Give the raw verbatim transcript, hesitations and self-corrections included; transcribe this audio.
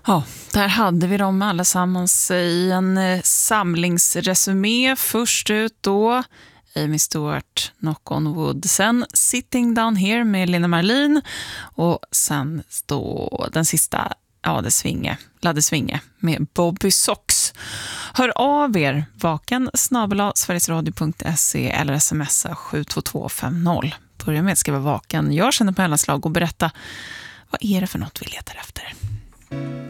Ja, där hade vi dem allesammans i en eh, samlingsresumé. Först ut då Amy Stewart, Knock on Wood. Sen Sitting Down Here med Lena Marlin. Och sen då den sista, ja det svinge, Ladde Svinge med Bobby Sox. Hör av er, vaken snabel-a sverigesradio punkt se eller smsa sju två två fem noll. Börja med att skriva vaken. Jag känner på alla slag och berätta, vad är det för något vi letar efter?